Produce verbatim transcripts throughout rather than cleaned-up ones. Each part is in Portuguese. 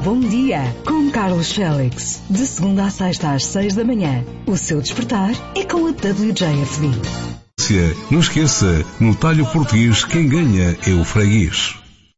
Bom dia, com Carlos Félix. De segunda a sexta às seis da manhã. O seu despertar é com a W J F D. Não esqueça, no talho português quem ganha é o freguês.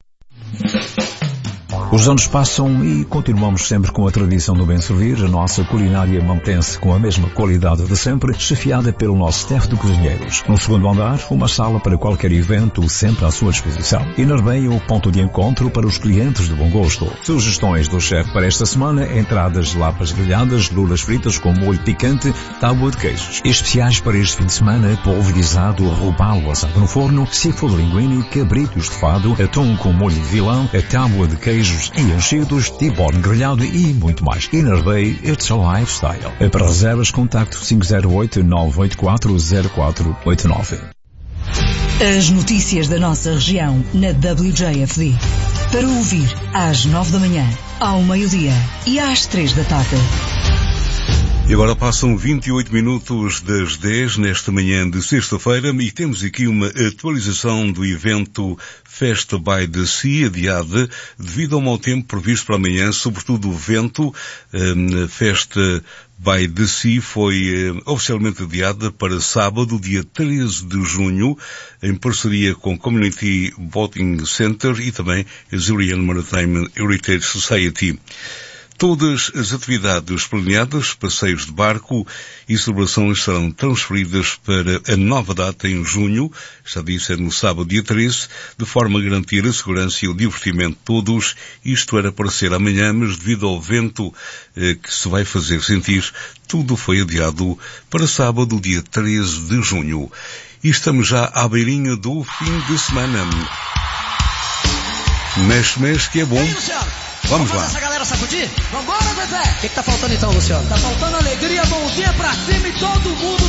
Os anos passam e continuamos sempre com a tradição do bem servir. A nossa culinária mantém-se com a mesma qualidade de sempre, chefiada pelo nosso staff de cozinheiros. No segundo andar, uma sala para qualquer evento, sempre à sua disposição. E na Arbeia, o ponto de encontro para os clientes de bom gosto. Sugestões do chefe para esta semana: entradas de lapas grelhadas, lulas fritas com molho picante, tábua de queijos. Especiais para este fim de semana: polvo guisado, robalo assado no forno, seafood linguine, cabrito estofado, atum com molho de vilão, a tábua de queijos e enchidos, T-bone grelhado e muito mais. Inner Bay, it's a lifestyle. Para reservas, contacto cinco zero oito, nove oito quatro, zero quatro oito nove. As notícias da nossa região na W J F D. Para ouvir às nove da manhã, ao meio-dia e às três da tarde. E agora passam vinte e oito minutos das dez nesta manhã de sexta-feira e temos aqui uma atualização do evento Festa by the Sea, adiada devido ao mau tempo previsto para amanhã, sobretudo o vento. A Festa by the Sea foi oficialmente adiada para sábado, dia treze de junho, em parceria com Community Boating Center e também a Zurian Maritime Heritage Society. Todas as atividades planeadas, passeios de barco e celebrações serão transferidas para a nova data em junho, já disse, é no sábado dia treze, de forma a garantir a segurança e o divertimento de todos. Isto era para ser amanhã, mas devido ao vento eh, que se vai fazer sentir, tudo foi adiado para sábado, dia treze de junho. E estamos já à beirinha do fim de semana. Mexe, mexe, que é bom. Vamos lá. Essa galera sacudir? Vambora, Zezé! O que, que tá faltando então, Luciano? Tá faltando alegria, mãozinha pra cima e todo mundo